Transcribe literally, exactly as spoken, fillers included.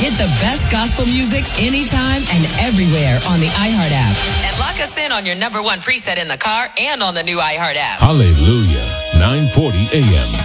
Get the best gospel music anytime and everywhere on the iHeart app. And lock us in on your number one preset in the car and on the new iHeart app. Hallelujah. nine forty a.m.